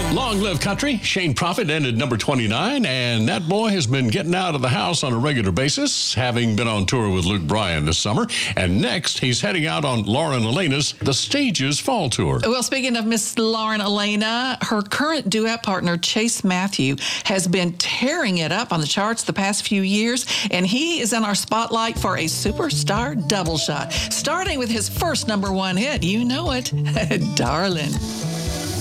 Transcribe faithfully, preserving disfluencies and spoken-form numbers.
Long Live Country. Shane Prophet ended number twenty-nine, and that boy has been getting out of the house on a regular basis, having been on tour with Luke Bryan this summer. And next, he's heading out on Lauren Elena's The Stages Fall Tour. Well, speaking of Miss Lauren Elena, her current duet partner, Chase Matthew, has been tearing it up on the charts the past few years, and he is in our spotlight for a superstar double shot, starting with his first number one hit. You know it, Darling.